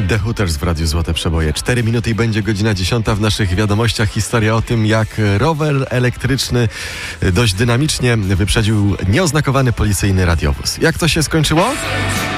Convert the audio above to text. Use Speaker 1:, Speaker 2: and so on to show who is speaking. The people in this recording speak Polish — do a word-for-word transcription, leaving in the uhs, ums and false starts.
Speaker 1: The Hooters w Radiu Złote Przeboje. Cztery minuty i będzie godzina dziesiąta. W naszych wiadomościach historia o tym, jak rower elektryczny dość dynamicznie wyprzedził nieoznakowany policyjny radiowóz. Jak to się skończyło?